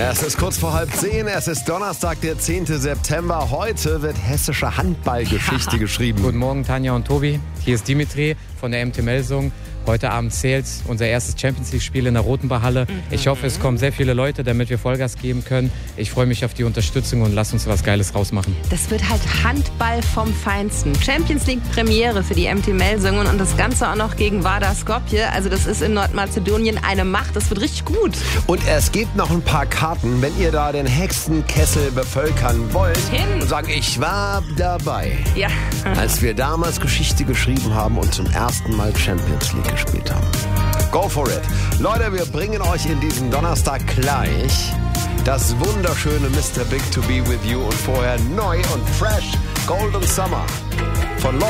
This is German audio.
Es ist kurz vor 9:30, es ist Donnerstag, der 10. September. Heute wird hessische Handballgeschichte geschrieben. Guten Morgen, Tanja und Tobi. Hier ist Dimitri von der MT Melsung. Heute Abend zählt unser erstes Champions-League-Spiel in der Rotenbachhalle. Ich hoffe, es kommen sehr viele Leute, damit wir Vollgas geben können. Ich freue mich auf die Unterstützung und lasst uns was Geiles rausmachen. Das wird halt Handball vom Feinsten. Champions-League-Premiere für die MT Melsungen und das Ganze auch noch gegen Vardar Skopje. Also das ist in Nordmazedonien eine Macht. Das wird richtig gut. Und es gibt noch ein paar Karten, wenn ihr da den Hexenkessel bevölkern wollt. Und sagen, ich war dabei. Ja. Als wir damals Geschichte geschrieben haben und zum ersten Mal Champions League gespielt haben. Go for it. Leute, wir bringen euch in diesen Donnerstag gleich das wunderschöne Mr. Big to be with you und vorher neu und fresh Golden Summer von